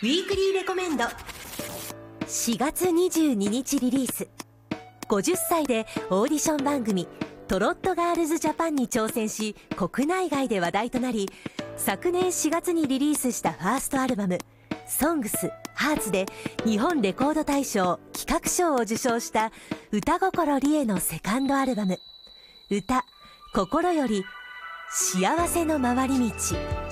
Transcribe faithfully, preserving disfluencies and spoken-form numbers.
ウィークリーレコメンド。 しがつにじゅうににちリリース。ごじゅっさいでオーディション番組トロットガールズジャパンに挑戦し、国内外で話題となり、昨年しがつにリリースしたファーストアルバム「ソングスハーツで日本レコード大賞企画賞を受賞した歌心理恵のセカンドアルバム「歌心より幸せの回り道」。